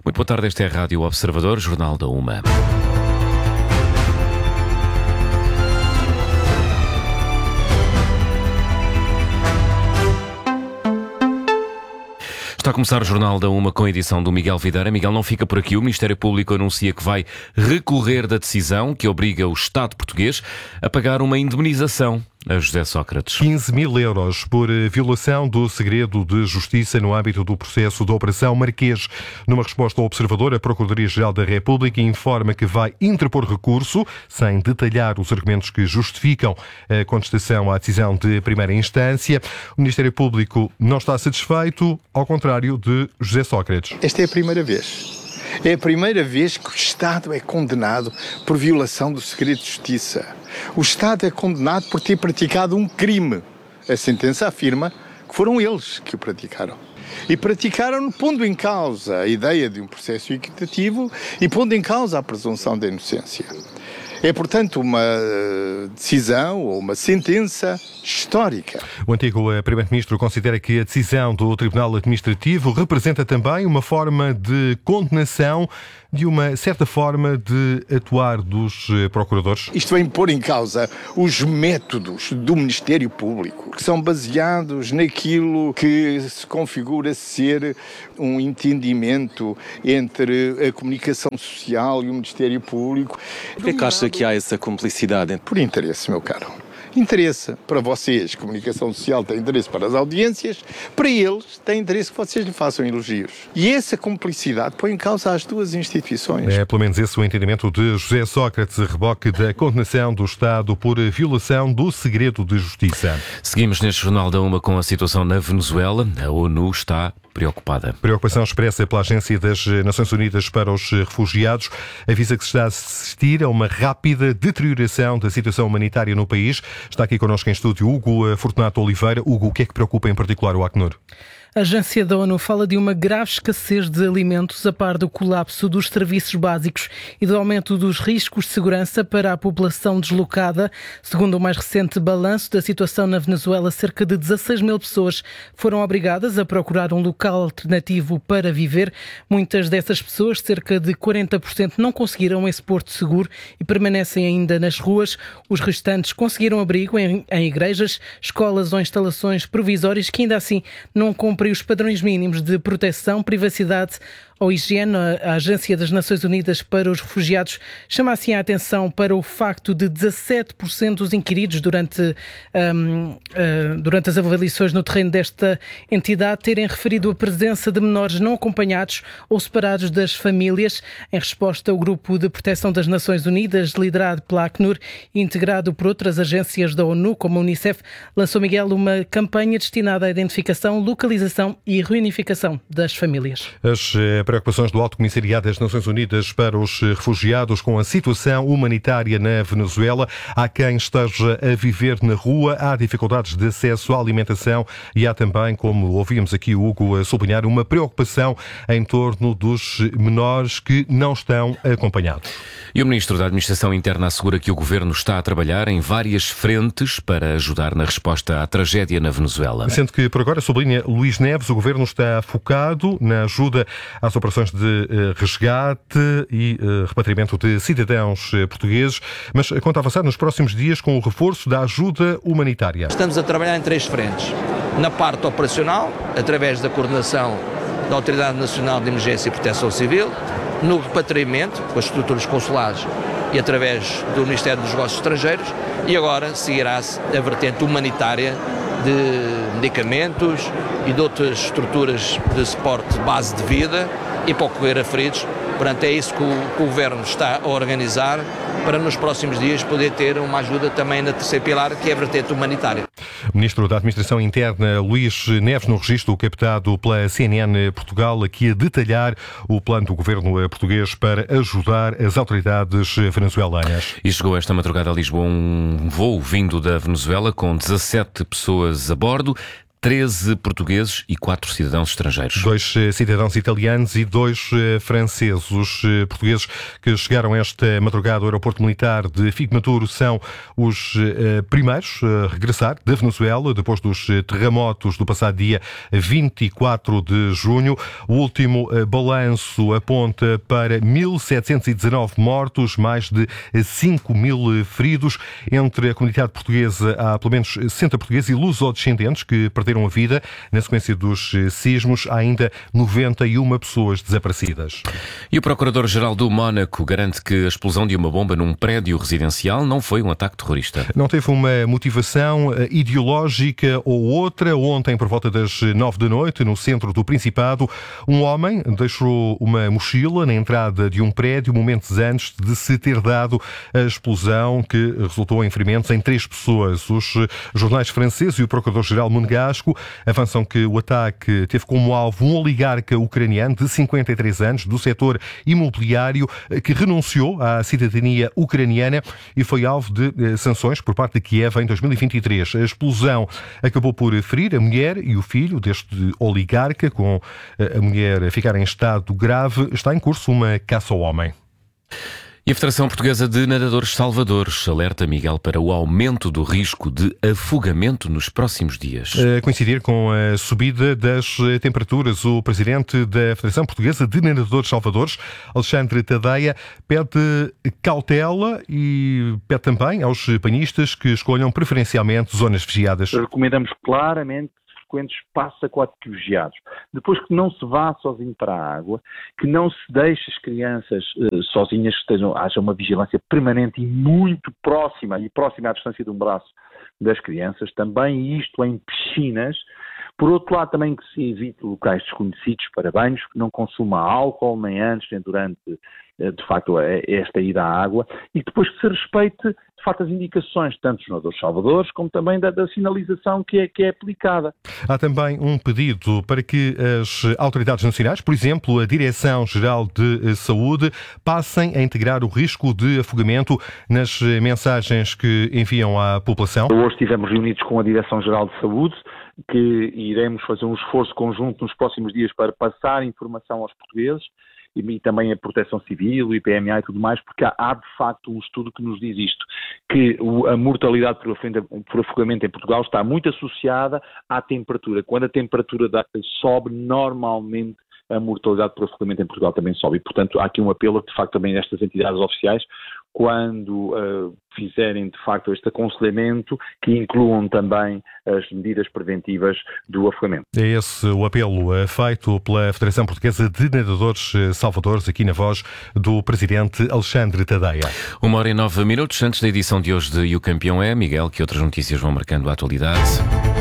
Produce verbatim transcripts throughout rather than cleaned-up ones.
Muito boa tarde, esta é a Rádio Observador, Jornal da Uma. Está a começar o Jornal da Uma com a edição do Miguel Videira. Miguel, não fica por aqui. O Ministério Público anuncia que vai recorrer da decisão que obriga o Estado português a pagar uma indemnização a José Sócrates. quinze mil euros por violação do segredo de justiça no âmbito do processo da Operação Marquês. Numa resposta ao Observador, a Procuradoria-Geral da República informa que vai interpor recurso, sem detalhar os argumentos que justificam a contestação à decisão de primeira instância. O Ministério Público não está satisfeito, ao contrário de José Sócrates. Esta é a primeira vez. É a primeira vez que o Estado é condenado por violação do segredo de justiça. O Estado é condenado por ter praticado um crime. A sentença afirma que foram eles que o praticaram. E praticaram-no pondo em causa a ideia de um processo equitativo e pondo em causa a presunção da inocência. É, portanto, uma decisão ou uma sentença histórica. O antigo Primeiro-Ministro considera que a decisão do Tribunal Administrativo representa também uma forma de condenação de uma certa forma de atuar dos procuradores. Isto vem pôr em causa os métodos do Ministério Público, que são baseados naquilo que se configura ser um entendimento entre a comunicação social e o Ministério Público. Por que é que acha que há essa cumplicidade? Por interesse, meu caro. Interessa para vocês, comunicação social tem interesse para as audiências, para eles tem interesse que vocês lhe façam elogios. E essa cumplicidade põe em causa as duas instituições. É pelo menos esse o entendimento de José Sócrates, a reboque da condenação do Estado por violação do segredo de justiça. Seguimos neste Jornal da Uma com a situação na Venezuela. A ONU está preocupada. Preocupação expressa pela Agência das Nações Unidas para os Refugiados avisa que se está a assistir a uma rápida deterioração da situação humanitária no país. Está aqui connosco em estúdio Hugo Fortunato Oliveira. Hugo, o que é que preocupa em particular o Acnur? A agência da ONU fala de uma grave escassez de alimentos a par do colapso dos serviços básicos e do aumento dos riscos de segurança para a população deslocada. Segundo o mais recente balanço da situação na Venezuela, cerca de dezasseis mil pessoas foram obrigadas a procurar um local alternativo para viver. Muitas dessas pessoas, cerca de quarenta por cento, não conseguiram esse porto seguro e permanecem ainda nas ruas. Os restantes conseguiram abrigo em, em igrejas, escolas ou instalações provisórias que ainda assim não cumprem os padrões mínimos de proteção, privacidade ou higiene. A Agência das Nações Unidas para os Refugiados chama assim a atenção para o facto de dezassete por cento dos inquiridos durante, um, uh, durante as avaliações no terreno desta entidade terem referido a presença de menores não acompanhados ou separados das famílias. Em resposta, o Grupo de Proteção das Nações Unidas, liderado pela Acnur e integrado por outras agências da ONU, como a Unicef, lançou, Miguel, uma campanha destinada à identificação, localização e reunificação das famílias. As preocupações do Alto Comissariado das Nações Unidas para os Refugiados com a situação humanitária na Venezuela. Há quem esteja a viver na rua, há dificuldades de acesso à alimentação e há também, como ouvimos aqui o Hugo a sublinhar, uma preocupação em torno dos menores que não estão acompanhados. E o Ministro da Administração Interna assegura que o Governo está a trabalhar em várias frentes para ajudar na resposta à tragédia na Venezuela. Sendo que, por agora, sublinha Luís Neves, o Governo está focado na ajuda às operações de resgate e repatriamento de cidadãos portugueses, mas conta avançar nos próximos dias com o reforço da ajuda humanitária. Estamos a trabalhar em três frentes. Na parte operacional, através da coordenação da Autoridade Nacional de Emergência e Proteção Civil, no repatriamento, com as estruturas consulares e através do Ministério dos Negócios Estrangeiros, e agora seguirá-se a vertente humanitária de medicamentos e de outras estruturas de suporte base de vida e para ocorrer a feridos. Portanto, é isso que o, que o Governo está a organizar para nos próximos dias poder ter uma ajuda também na terceira pilar, que é a vertente humanitária. O Ministro da Administração Interna, Luís Neves, no registro captado pela C N N Portugal, aqui a detalhar o plano do Governo português para ajudar as autoridades venezuelanas. E chegou esta madrugada a Lisboa um voo vindo da Venezuela com dezassete pessoas a bordo. treze portugueses e quatro cidadãos estrangeiros. Dois cidadãos italianos e dois franceses. Os portugueses que chegaram esta madrugada ao aeroporto militar de Figueiredo são os primeiros a regressar da Venezuela depois dos terremotos do passado dia vinte e quatro de junho. O último balanço aponta para mil setecentos e dezanove mortos, mais de cinco mil feridos. Entre a comunidade portuguesa há pelo menos sessenta portugueses e luso-descendentes que perderam a vida na sequência dos sismos. Há ainda noventa e uma pessoas desaparecidas. E o Procurador-Geral do Mónaco garante que a explosão de uma bomba num prédio residencial não foi um ataque terrorista. Não teve uma motivação ideológica ou outra. Ontem, por volta das nove da noite, no centro do Principado, um homem deixou uma mochila na entrada de um prédio momentos antes de se ter dado a explosão que resultou em ferimentos em três pessoas. Os jornais franceses e o Procurador-Geral monegasco avançam que o ataque teve como alvo um oligarca ucraniano de cinquenta e três anos do setor imobiliário que renunciou à cidadania ucraniana e foi alvo de sanções por parte de Kiev em dois mil e vinte e três. A explosão acabou por ferir a mulher e o filho deste oligarca, com a mulher a ficar em estado grave. Está em curso uma caça ao homem. E a Federação Portuguesa de Nadadores Salvadores alerta, Miguel, para o aumento do risco de afogamento nos próximos dias. A coincidir com a subida das temperaturas, o presidente da Federação Portuguesa de Nadadores Salvadores, Alexandre Tadeia, pede cautela e pede também aos banhistas que escolham preferencialmente zonas vigiadas. Recomendamos claramente frequentes espaços aquáticos vigiados. Depois que não se vá sozinho para a água, que não se deixe as crianças uh, sozinhas, que estejam, haja uma vigilância permanente e muito próxima, e próxima à distância de um braço das crianças, também isto em piscinas. Por outro lado, também que se evite locais desconhecidos para banhos, que não consuma álcool nem antes nem durante, de facto, esta ida à água, e depois que se respeite, de facto, as indicações, tanto dos nadadores salvadores, como também da, da sinalização que é, que é aplicada. Há também um pedido para que as autoridades nacionais, por exemplo, a Direção-Geral de Saúde, passem a integrar o risco de afogamento nas mensagens que enviam à população. Hoje estivemos reunidos com a Direção-Geral de Saúde, que iremos fazer um esforço conjunto nos próximos dias para passar informação aos portugueses e, e também a Proteção Civil, o I P M A e tudo mais, porque há, há de facto um estudo que nos diz isto, que o, a mortalidade por, por afogamento em Portugal está muito associada à temperatura. Quando a temperatura da, sobe, normalmente a mortalidade por afogamento em Portugal também sobe. E, portanto, há aqui um apelo, de facto, também destas entidades oficiais, quando uh, fizerem, de facto, este aconselhamento, que incluam também as medidas preventivas do afogamento. É esse o apelo feito pela Federação Portuguesa de Nadadores Salvadores, aqui na voz do presidente Alexandre Tadeia. Uma hora e nove minutos antes da edição de hoje de E o Campeão é, Miguel, que outras notícias vão marcando a atualidade?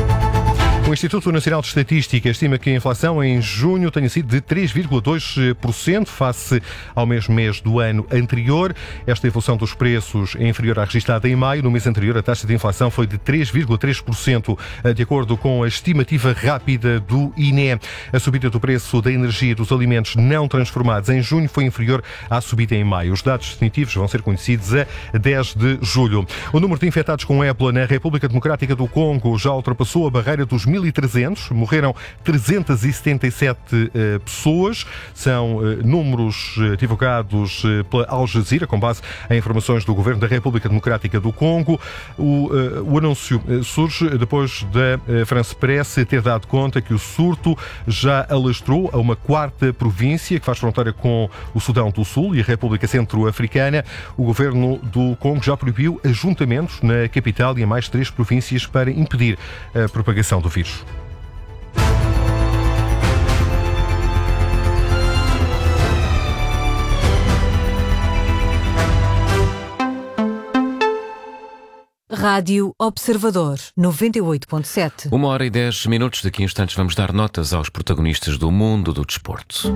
O Instituto Nacional de Estatística estima que a inflação em junho tenha sido de três vírgula dois por cento face ao mesmo mês do ano anterior. Esta evolução dos preços é inferior à registrada em maio. No mês anterior, a taxa de inflação foi de três vírgula três por cento, de acordo com a estimativa rápida do I N E. A subida do preço da energia e dos alimentos não transformados em junho foi inferior à subida em maio. Os dados definitivos vão ser conhecidos a dez de julho. O número de infectados com ébola na República Democrática do Congo já ultrapassou a barreira dos mil e trezentos, morreram trezentas e setenta e sete uh, pessoas. São uh, números uh, divulgados uh, pela Al Jazeera, com base em informações do Governo da República Democrática do Congo. O, uh, o anúncio uh, surge depois da uh, France Press ter dado conta que o surto já alastrou a uma quarta província que faz fronteira com o Sudão do Sul e a República Centro-Africana. O Governo do Congo já proibiu ajuntamentos na capital e em mais três províncias para impedir a propagação do vírus. Rádio Observador, noventa e oito ponto sete. Uma hora e dez minutos. Daqui a instantes vamos dar notas aos protagonistas do mundo do desporto.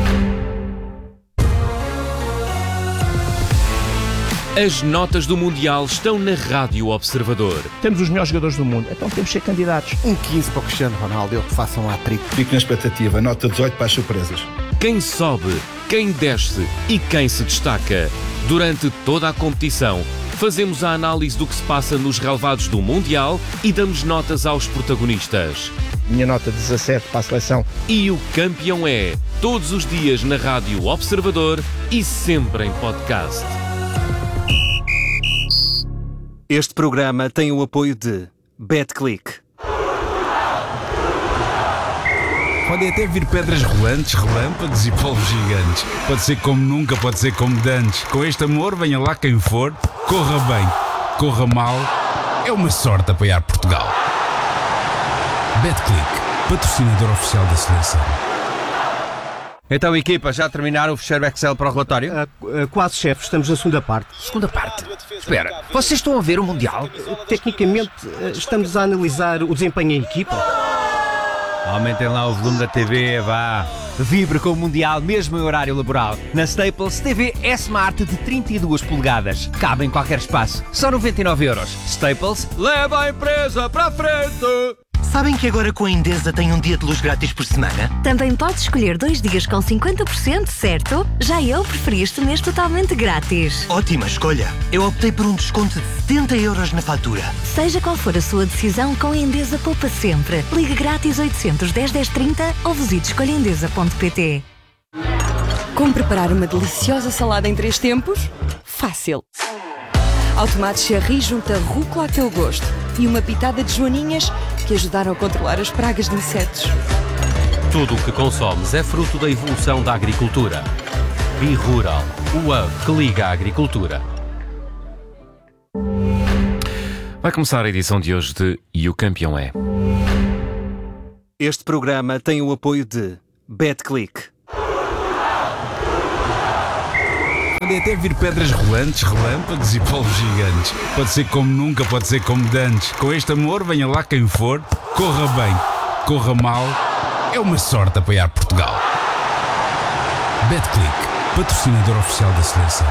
As notas do Mundial estão na Rádio Observador. Temos os melhores jogadores do mundo, então temos que ser candidatos. Um quinze para o Cristiano Ronaldo, ele que faça um hat-trick. Fico na expectativa, nota dezoito para as surpresas. Quem sobe, quem desce e quem se destaca. Durante toda a competição, Fazemos a análise do que se passa nos relevados do Mundial e damos notas aos protagonistas. Minha nota dezassete para a seleção. E o campeão é, todos os dias na Rádio Observador e sempre em podcast. Este programa tem o apoio de BetClick. Podem até vir pedras rolantes, relâmpagos e polvos gigantes. Pode ser como nunca, pode ser como de antes. Com este amor, venha lá quem for, corra bem, corra mal. É uma sorte apoiar Portugal. BetClick, patrocinador oficial da seleção. Então, equipa, já terminaram o fecheiro Excel para o relatório? Uh, uh, quase, chefe. Estamos na segunda parte. Segunda parte? Espera, vocês estão a ver o Mundial? Uh, tecnicamente, uh, estamos a analisar o desempenho em equipa. Aumentem lá o volume da T V, vá. Vibre com o Mundial mesmo em horário laboral. Na Staples, T V S-Smart de trinta e duas polegadas. Cabe em qualquer espaço. Só noventa e nove euros. Staples, leva a empresa para a frente! Sabem que agora com a Endesa tem um dia de luz grátis por semana? Também podes escolher dois dias com cinquenta por cento, certo? Já eu preferi este mês totalmente grátis. Ótima escolha! Eu optei por um desconto de setenta euros na fatura. Seja qual for a sua decisão, com a Endesa poupa sempre. Ligue grátis oitocentos, dez, dez, trinta ou visite escolha endesa ponto pt. Como preparar uma deliciosa salada em três tempos? Fácil! Ao tomate cherry junta rúcula a teu gosto e uma pitada de joaninhas que ajudaram a controlar as pragas de insetos. Tudo o que consomes é fruto da evolução da agricultura. B-Rural, o hub que liga a agricultura. Vai começar a edição de hoje de E o Campeão é. Este programa tem o apoio de BetClick. Podem até vir pedras rolantes, relâmpagos e polvos gigantes. Pode ser como nunca, pode ser como de antes. Com este amor, venha lá quem for, corra bem, corra mal. É uma sorte apoiar Portugal. BetClick, patrocinador oficial da seleção.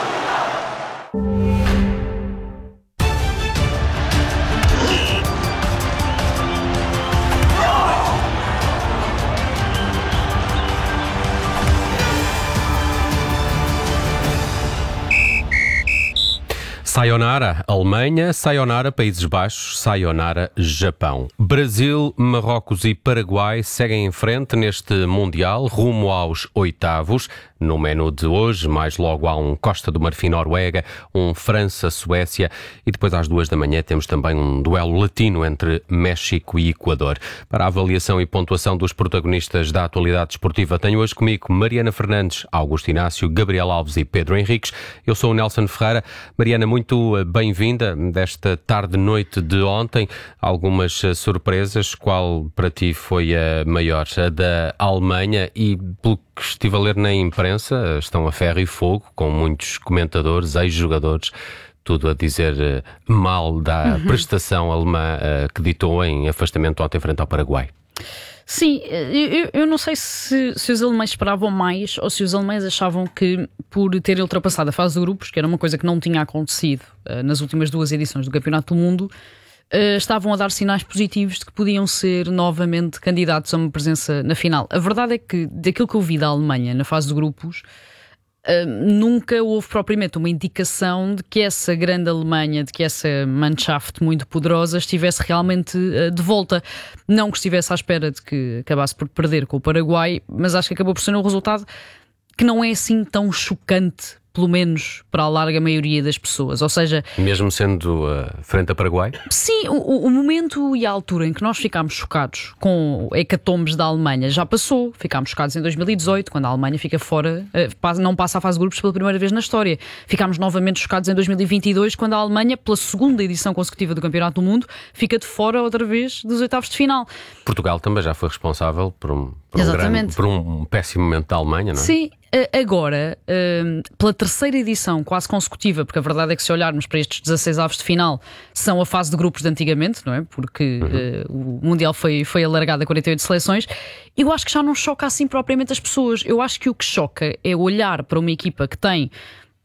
Sayonara, Alemanha, Sayonara, Países Baixos, Sayonara, Japão. Brasil, Marrocos e Paraguai seguem em frente neste Mundial, rumo aos oitavos. No menu de hoje, mais logo há um Costa do Marfim-Noruega, um França-Suécia e depois às duas da manhã temos também um duelo latino entre México e Equador. Para a avaliação e pontuação dos protagonistas da atualidade desportiva, tenho hoje comigo Mariana Fernandes, Augusto Inácio, Gabriel Alves e Pedro Henriques. Eu sou o Nelson Ferreira. Mariana, muito bem-vinda desta tarde-noite de ontem. Algumas surpresas. Qual para ti foi a maior? A da Alemanha e, pelo que estive a ler na imprensa, estão a ferro e fogo, com muitos comentadores, ex-jogadores, tudo a dizer mal da uhum. prestação alemã uh, que ditou em afastamento ontem frente ao Paraguai. Sim, eu, eu não sei se, se os alemães esperavam mais ou se os alemães achavam que, por terem ultrapassado a fase de grupos, que era uma coisa que não tinha acontecido uh, nas últimas duas edições do Campeonato do Mundo, Uh, estavam a dar sinais positivos de que podiam ser novamente candidatos a uma presença na final. A verdade é que, daquilo que eu vi da Alemanha na fase de grupos, uh, nunca houve propriamente uma indicação de que essa grande Alemanha, de que essa Mannschaft muito poderosa estivesse realmente uh, de volta. Não que estivesse à espera de que acabasse por perder com o Paraguai, mas acho que acabou por ser um resultado que não é assim tão chocante, pelo menos para a larga maioria das pessoas. Ou seja... Mesmo sendo uh, frente a Paraguai? Sim, o, o momento e a altura em que nós ficámos chocados com hecatombes da Alemanha já passou. Ficámos chocados em dois mil e dezoito, quando a Alemanha fica fora, uh, não passa a fase de grupos pela primeira vez na história. Ficámos novamente chocados em dois mil e vinte e dois, quando a Alemanha, pela segunda edição consecutiva do Campeonato do Mundo, fica de fora outra vez dos oitavos de final. Portugal também já foi responsável por um, por um, grande, por um péssimo momento da Alemanha, não é? Sim. Agora, pela terceira edição quase consecutiva, porque a verdade é que se olharmos para estes dezasseis avos de final, são a fase de grupos de antigamente, não é? Porque uhum. uh, o Mundial foi, foi alargado a quarenta e oito seleções. Eu acho que já não choca assim propriamente as pessoas. Eu acho que o que choca é olhar para uma equipa que tem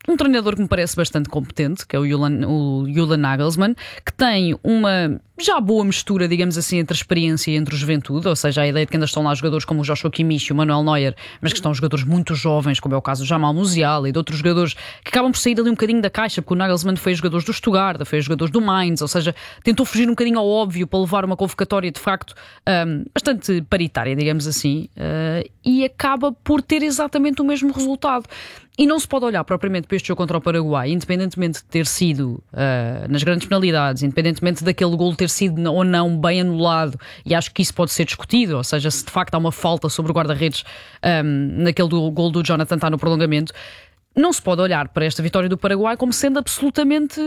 um treinador que me parece bastante competente, que é o Julian, o Julian Nagelsmann, que tem uma já boa mistura, digamos assim, entre a experiência e entre a juventude, ou seja, a ideia de que ainda estão lá jogadores como o Joshua Kimmich e o Manuel Neuer, mas que estão jogadores muito jovens, como é o caso do Jamal Musiala e de outros jogadores que acabam por sair ali um bocadinho da caixa, porque o Nagelsmann foi a jogadores do Stuttgart, foi a jogadores do Mainz, ou seja, tentou fugir um bocadinho ao óbvio para levar uma convocatória de facto um, bastante paritária, digamos assim, uh, e acaba por ter exatamente o mesmo resultado. E não se pode olhar propriamente para este jogo contra o Paraguai, independentemente de ter sido uh, nas grandes penalidades, independentemente daquele golo ter sido ou não bem anulado, e acho que isso pode ser discutido, ou seja, se de facto há uma falta sobre o guarda-redes um, naquele do, golo do Jonathan está no prolongamento, não se pode olhar para esta vitória do Paraguai como sendo absolutamente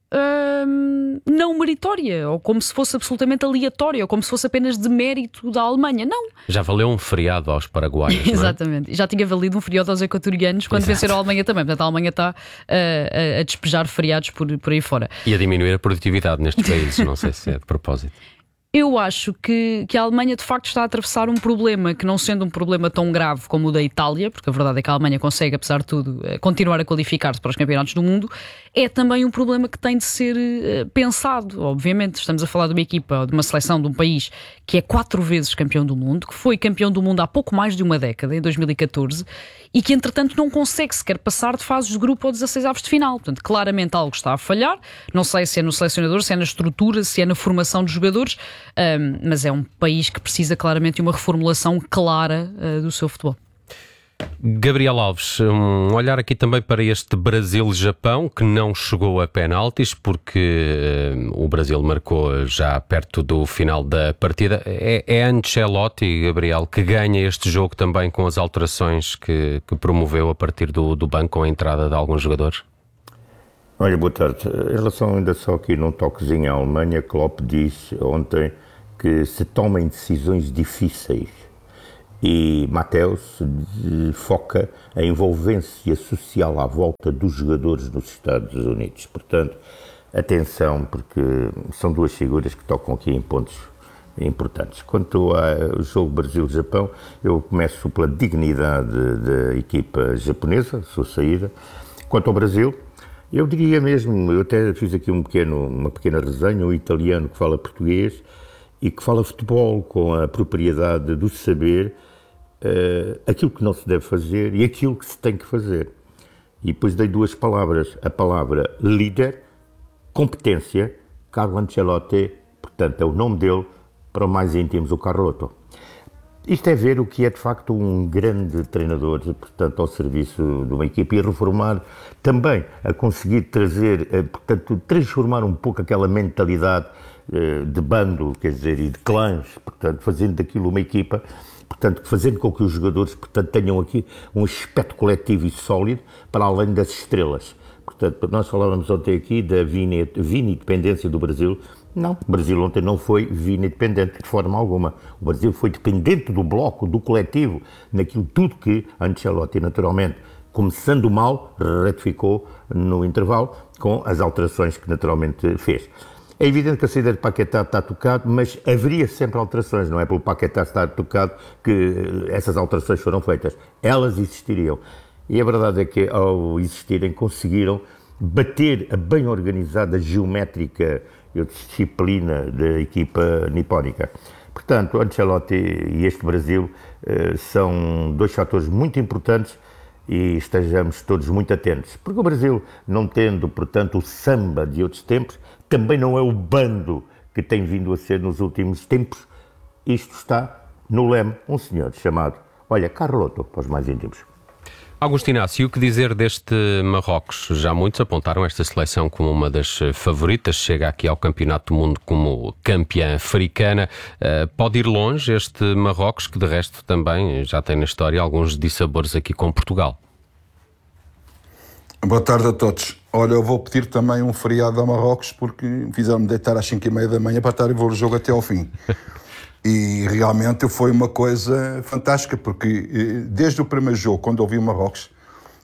hum, não meritória, ou como se fosse absolutamente aleatória, ou como se fosse apenas de mérito da Alemanha. Não. Já valeu um feriado aos paraguaios, não é? Exatamente. Já tinha valido um feriado aos equatorianos quando Exato. venceram a Alemanha também. Portanto, a Alemanha está uh, a, a despejar feriados por, por aí fora. E a diminuir a produtividade nestes países, não sei se é de propósito. Eu acho que, que a Alemanha de facto está a atravessar um problema que, não sendo um problema tão grave como o da Itália, porque a verdade é que a Alemanha consegue, apesar de tudo, continuar a qualificar-se para os campeonatos do mundo, é também um problema que tem de ser uh, pensado. Obviamente, estamos a falar de uma equipa, de uma seleção de um país que é quatro vezes campeão do mundo, que foi campeão do mundo há pouco mais de uma década, em dois mil e catorze, e que entretanto não consegue sequer passar de fases de grupo ou dezasseis avos de final. Portanto, claramente algo está a falhar. Não sei se é no selecionador, se é na estrutura, se é na formação dos jogadores, um, mas é um país que precisa claramente de uma reformulação clara uh, do seu futebol. Gabriel Alves, um olhar aqui também para este Brasil-Japão, que não chegou a penaltis, porque uh, o Brasil marcou já perto do final da partida. É, é Ancelotti, Gabriel, que ganha este jogo também com as alterações que, que promoveu a partir do, do banco, com a entrada de alguns jogadores? Olha, boa tarde. Em relação ainda só aqui num toquezinho à Alemanha, Klopp disse ontem que se tomem decisões difíceis. E Mateus foca a envolvência social à volta dos jogadores nos Estados Unidos. Portanto, atenção, porque são duas figuras que tocam aqui em pontos importantes. Quanto ao jogo Brasil-Japão, eu começo pela dignidade da equipa japonesa, sua saída. Quanto ao Brasil, eu diria mesmo, eu até fiz aqui um pequeno, uma pequena resenha, um italiano que fala português e que fala futebol com a propriedade do saber, Uh, aquilo que não se deve fazer e aquilo que se tem que fazer. E depois dei duas palavras, a palavra líder, competência, Carlo Ancelotti, portanto é o nome dele, para os mais íntimos, o Carlotto. Isto é ver o que é de facto um grande treinador, portanto ao serviço de uma equipe, e reformar também, a conseguir trazer, uh, portanto transformar um pouco aquela mentalidade uh, de bando, quer dizer, e de clãs, portanto fazendo daquilo uma equipa. Portanto, fazendo com que os jogadores, portanto, tenham aqui um aspecto coletivo e sólido para além das estrelas. Portanto, nós falávamos ontem aqui da vini-dependência do Brasil. Não, o Brasil ontem não foi vini-dependente de forma alguma. O Brasil foi dependente do bloco, do coletivo, naquilo tudo que Ancelotti, naturalmente, começando mal, retificou no intervalo com as alterações que naturalmente fez. É evidente que a saída de Paquetá está tocado, mas haveria sempre alterações, não é pelo Paquetá estar tocado que essas alterações foram feitas. Elas existiriam. E a verdade é que, ao existirem, conseguiram bater a bem organizada geométrica e disciplina da equipa nipónica. Portanto, Ancelotti e este Brasil eh, são dois fatores muito importantes e estejamos todos muito atentos. Porque o Brasil, não tendo, portanto, o samba de outros tempos, também não é o bando que tem vindo a ser nos últimos tempos. Isto está no leme, um senhor chamado, olha, Carlotto, para os mais íntimos. Augusto Inácio, o que dizer deste Marrocos? Já muitos apontaram esta seleção como uma das favoritas, chega aqui ao Campeonato do Mundo como campeã africana. Uh, pode ir longe este Marrocos, que de resto também já tem na história alguns dissabores aqui com Portugal. Boa tarde a todos. Olha, eu vou pedir também um feriado a Marrocos porque fizeram-me deitar às cinco e meia da manhã para estar a ver o jogo até ao fim. E realmente foi uma coisa fantástica, porque desde o primeiro jogo, quando eu vi o Marrocos,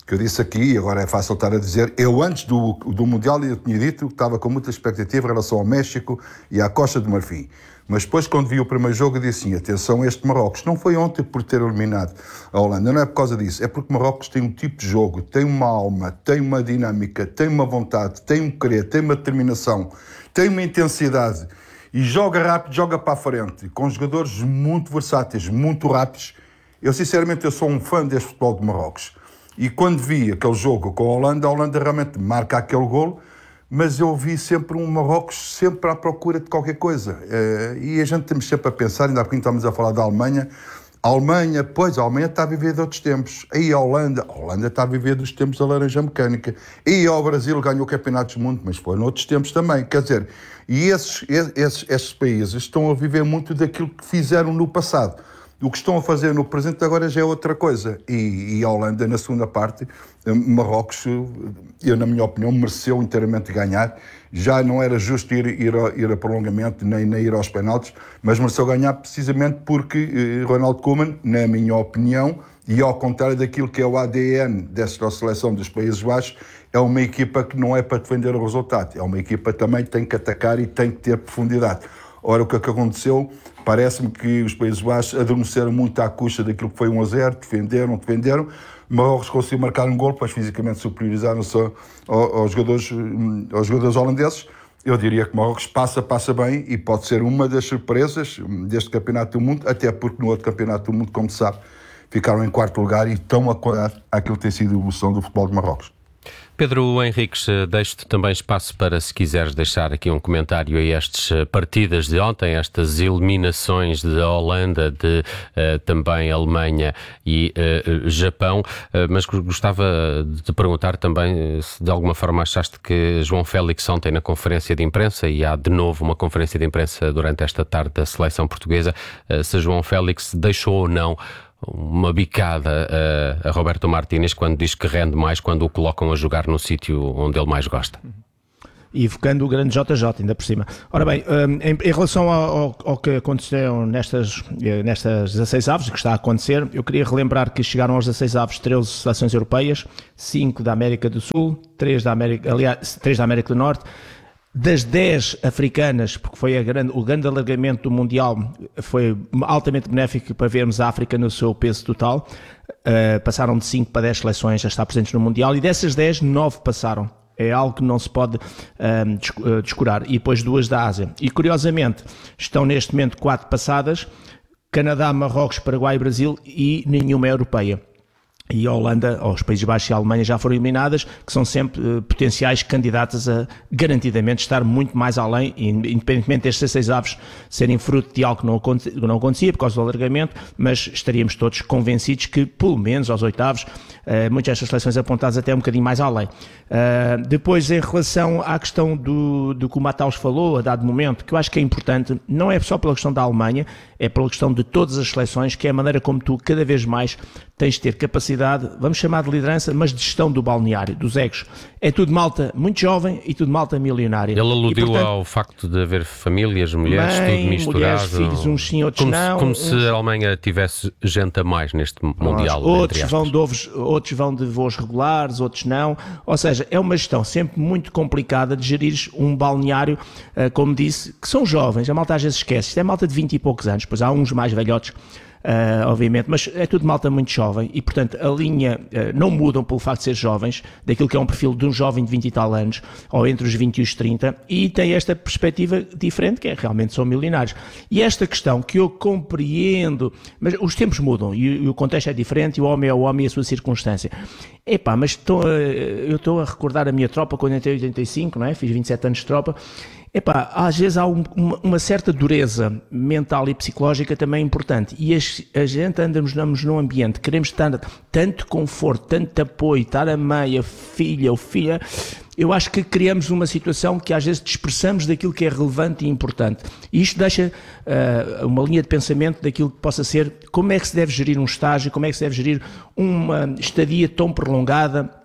que eu disse aqui, e agora é fácil estar a dizer, eu antes do, do Mundial eu tinha dito que estava com muita expectativa em relação ao México e à Costa do Marfim. Mas depois, quando vi o primeiro jogo, eu disse assim, atenção, este Marrocos não foi ontem por ter eliminado a Holanda, não é por causa disso, é porque Marrocos tem um tipo de jogo, tem uma alma, tem uma dinâmica, tem uma vontade, tem um querer, tem uma determinação, tem uma intensidade e joga rápido, joga para a frente, com jogadores muito versáteis, muito rápidos. Eu, sinceramente, eu sou um fã deste futebol de Marrocos. E quando vi aquele jogo com a Holanda, a Holanda realmente marca aquele golo, mas eu vi sempre um Marrocos sempre à procura de qualquer coisa. E a gente temos sempre a pensar, ainda há pouquinho estamos a falar da Alemanha, a Alemanha, pois, a Alemanha está a viver de outros tempos. Aí a Holanda, a Holanda está a viver dos tempos da laranja mecânica. E ao Brasil ganhou campeonatos do mundo, mas foi noutros tempos também. Quer dizer, e esses, esses, esses países estão a viver muito daquilo que fizeram no passado. O que estão a fazer no presente agora já é outra coisa. E, e a Holanda, na segunda parte, Marrocos, eu, na minha opinião, mereceu inteiramente ganhar. Já não era justo ir, ir, a, ir a prolongamento, nem, nem ir aos penaltis, mas mereceu ganhar precisamente porque eh, Ronald Koeman, na minha opinião, e ao contrário daquilo que é o A D N desta seleção dos Países Baixos, é uma equipa que não é para defender o resultado. É uma equipa que também tem que atacar e tem que ter profundidade. Ora, o que é que aconteceu? Parece-me que os Países Baixos adormeceram muito à custa daquilo que foi um a zero, defenderam, defenderam. Marrocos conseguiu marcar um gol, mas fisicamente superiorizaram-se aos jogadores, aos jogadores holandeses. Eu diria que Marrocos passa, passa bem e pode ser uma das surpresas deste Campeonato do Mundo, até porque no outro Campeonato do Mundo, como se sabe, ficaram em quarto lugar e estão a acordar àquilo que tem sido a evolução do futebol de Marrocos. Pedro Henriques, deixo-te também espaço para, se quiseres, deixar aqui um comentário a estas partidas de ontem, estas eliminações de Holanda, de uh, também Alemanha e uh, Japão, uh, mas gostava de perguntar também se de alguma forma achaste que João Félix ontem na conferência de imprensa, e há de novo uma conferência de imprensa durante esta tarde da seleção portuguesa, uh, se João Félix deixou ou não uma bicada a, a Roberto Martínez quando diz que rende mais quando o colocam a jogar no sítio onde ele mais gosta. E evocando o grande J J, ainda por cima. Ora bem, em, em relação ao, ao que aconteceu nestas, nestas dezasseis aves, que está a acontecer, eu queria relembrar que chegaram aos dezasseis aves treze seleções europeias, cinco da América do Sul, três da América, aliás, três da América do Norte. Das dez africanas, porque foi a grande, o grande alargamento do Mundial, foi altamente benéfico para vermos a África no seu peso total. Uh, passaram de cinco para dez seleções a estar presentes no Mundial e dessas dez, nove passaram. É algo que não se pode uh, descurar. E depois duas da Ásia. E curiosamente, estão neste momento quatro passadas, Canadá, Marrocos, Paraguai e Brasil, e nenhuma é europeia. E a Holanda, ou os Países Baixos e a Alemanha já foram eliminadas, que são sempre uh, potenciais candidatas a garantidamente estar muito mais além, independentemente destes seis aves serem fruto de algo que não, aconte, que não acontecia por causa do alargamento, mas estaríamos todos convencidos que, pelo menos aos oitavos, uh, muitas destas seleções apontadas até um bocadinho mais além. Uh, depois, em relação à questão do, do que o Mataus falou, a dado momento, que eu acho que é importante, não é só pela questão da Alemanha, é pela questão de todas as seleções, que é a maneira como tu, cada vez mais, tens de ter capacidade, vamos chamar de liderança, mas de gestão do balneário, dos egos. É tudo malta muito jovem e tudo malta milionária. Ele aludiu e, portanto, ao facto de haver famílias, mulheres, mãe, tudo misturado. Mulheres, filhos, uns sim, outros como não. Se, como se a Alemanha tivesse gente a mais neste Mundial. Outros vão, de ovos, outros vão de voos regulares, outros não. Ou seja, é uma gestão sempre muito complicada de gerir um balneário, como disse, que são jovens. A malta às vezes esquece. Isto é malta de vinte e poucos anos, pois há uns mais velhotes, Uh, obviamente, mas é tudo malta muito jovem e, portanto, a linha uh, não mudam pelo facto de ser jovens, daquilo que é um perfil de um jovem de vinte e tal anos, ou entre os vinte e os trinta, e tem esta perspectiva diferente, que é realmente são milionários. E esta questão que eu compreendo, mas os tempos mudam e, e o contexto é diferente, e o homem é o homem e a sua circunstância. Epá, mas tô, uh, eu estou a recordar a minha tropa quando entrei em oitenta e cinco, não é? Fiz vinte e sete anos de tropa. Epá, às vezes há um, uma, uma certa dureza mental e psicológica também importante, e as, a gente andamos, andamos num ambiente, queremos estar tanto conforto, tanto apoio, estar a mãe, a filha, o filho, eu acho que criamos uma situação que às vezes dispersamos daquilo que é relevante e importante, e isto deixa uh, uma linha de pensamento daquilo que possa ser, como é que se deve gerir um estágio, como é que se deve gerir uma estadia tão prolongada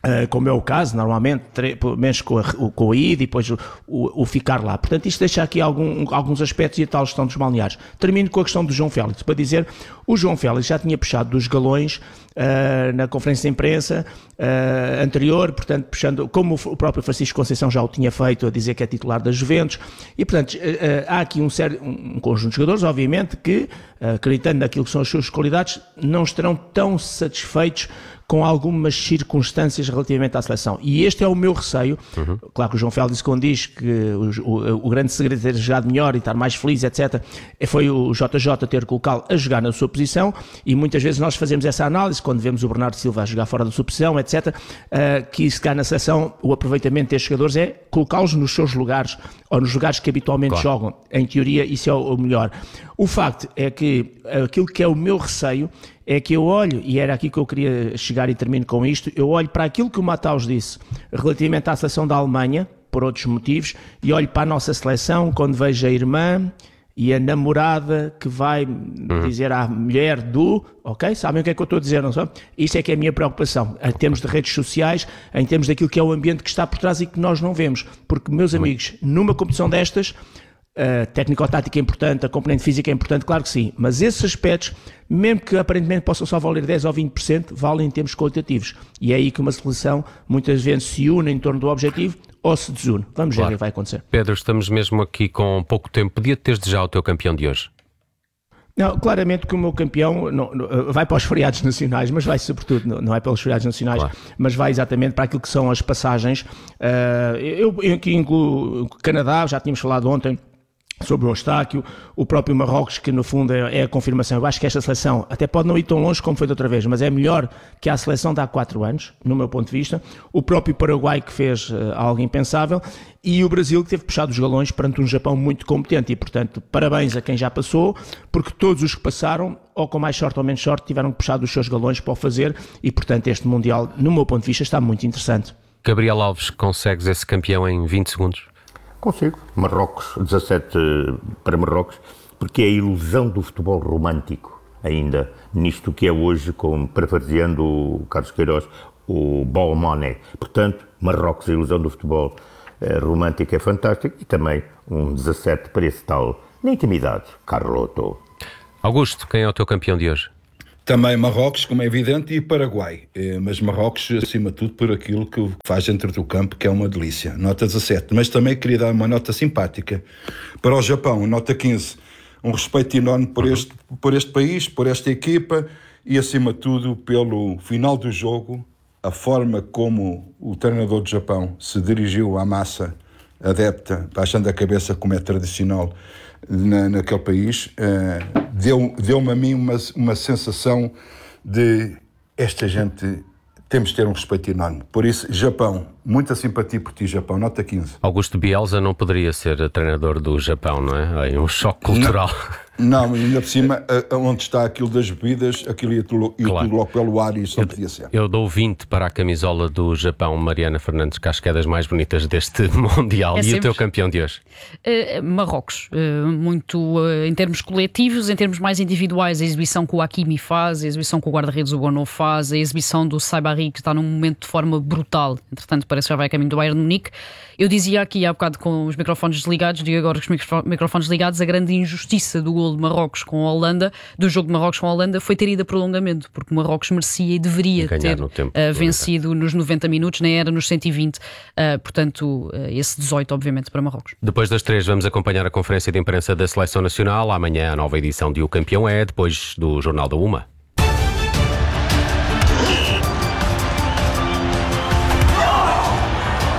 Uh, como é o caso, normalmente, pelo menos com a, com a ida e depois o, o, o ficar lá. Portanto, isto deixa aqui algum, alguns aspectos e a tal gestão dos balneários. Termino com a questão do João Félix, para dizer, o João Félix já tinha puxado dos galões uh, na conferência de imprensa uh, anterior, portanto, puxando, como o próprio Francisco Conceição já o tinha feito, a dizer que é titular da Juventus, e portanto, uh, uh, há aqui um, sério, um conjunto de jogadores, obviamente, que, uh, acreditando naquilo que são as suas qualidades, não estarão tão satisfeitos com algumas circunstâncias relativamente à seleção. E este é o meu receio. Uhum. Claro que o João Félix, quando diz que o, o, o grande segredo de ter jogado melhor e estar mais feliz, etcétera, foi o J J ter colocá-lo a jogar na sua posição, e muitas vezes nós fazemos essa análise, quando vemos o Bernardo Silva a jogar fora da sua posição, etcétera, uh, que se cá na seleção o aproveitamento destes jogadores é colocá-los nos seus lugares, ou nos lugares que habitualmente claro. jogam. Em teoria, isso é o melhor. O facto é que aquilo que é o meu receio é que eu olho, e era aqui que eu queria chegar e termino com isto, eu olho para aquilo que o Matheus disse relativamente à seleção da Alemanha, por outros motivos, e olho para a nossa seleção quando vejo a irmã e a namorada que vai uhum. dizer à mulher do, ok, sabem o que é que eu estou a dizer, não sabe? Isso é que é a minha preocupação, em termos de redes sociais, em termos daquilo que é o ambiente que está por trás e que nós não vemos, porque, meus amigos, numa competição destas, a técnico-tática é importante, a componente física é importante, claro que sim, mas esses aspectos, mesmo que aparentemente possam só valer dez ou vinte por cento, valem em termos qualitativos. E é aí que uma seleção muitas vezes se une em torno do objetivo ou se desune. Vamos claro. ver o que vai acontecer. Pedro, estamos mesmo aqui com pouco tempo. Podia teres já o teu campeão de hoje? Não, claramente que o meu campeão não, não, vai para os feriados nacionais, mas vai sobretudo, não, não é pelos feriados nacionais, claro. mas vai exatamente para aquilo que são as passagens. Uh, eu, eu aqui incluo o Canadá, já tínhamos falado ontem, sobre o Eustáquio, o próprio Marrocos, que no fundo é, é a confirmação. Eu acho que esta seleção até pode não ir tão longe como foi da outra vez, mas é melhor que a seleção de há quatro anos, no meu ponto de vista. O próprio Paraguai, que fez uh, algo impensável, e o Brasil, que teve puxado os galões perante um Japão muito competente. E, portanto, parabéns a quem já passou, porque todos os que passaram, ou com mais sorte ou menos sorte, tiveram que puxar os seus galões para o fazer, e, portanto, este Mundial, no meu ponto de vista, está muito interessante. Gabriel Alves, consegues esse campeão em vinte segundos? Consigo. Marrocos, dezassete para Marrocos, porque é a ilusão do futebol romântico, ainda, nisto que é hoje, com, parafraseando o Carlos Queiroz, o ball money. Portanto, Marrocos, a ilusão do futebol eh, romântico é fantástico, e também um dezassete para esse tal, na intimidade, Carloto. Augusto, quem é o teu campeão de hoje? Também Marrocos, como é evidente, e Paraguai. Mas Marrocos, acima de tudo, por aquilo que faz dentro do campo, que é uma delícia. Nota dezassete. Mas também queria dar uma nota simpática. Para o Japão, nota quinze. Um respeito enorme por este, por este país, por esta equipa e, acima de tudo, pelo final do jogo, a forma como o treinador do Japão se dirigiu à massa adepta, baixando a cabeça, como é tradicional Na, naquele país, uh, deu, deu-me a mim uma, uma sensação de esta gente, temos de ter um respeito enorme. Por isso, Japão, muita simpatia por ti, Japão, nota quinze. Augusto Bielsa não poderia ser treinador do Japão, não é? É um choque cultural. Não, mas ainda por cima, onde está aquilo das bebidas, aquilo ia tudo, ia claro. tudo logo pelo ar e isso não podia ser. Eu dou vinte para a camisola do Japão, Mariana Fernandes, que acho que é das mais bonitas deste Mundial. É e sempre. O teu campeão de hoje? Uh, Marrocos. Uh, muito uh, em termos coletivos, em termos mais individuais, a exibição que o Hakimi faz, a exibição que o guarda-redes o Bono faz, a exibição do Saibari, que está num momento de forma brutal. Entretanto, parece que já vai a caminho do Bayern de Munique. Eu dizia aqui há bocado com os microfones desligados, digo agora com os microfones ligados, a grande injustiça do gol de Marrocos com a Holanda, do jogo de Marrocos com a Holanda, foi ter ido a prolongamento, porque o Marrocos merecia e deveria ter no tempo, uh, vencido nos noventa minutos, nem era nos cento e vinte, uh, portanto, uh, esse dezoito, obviamente, para Marrocos. Depois das três, vamos acompanhar a conferência de imprensa da Seleção Nacional. Amanhã a nova edição de O Campeão é, depois do Jornal da Uma.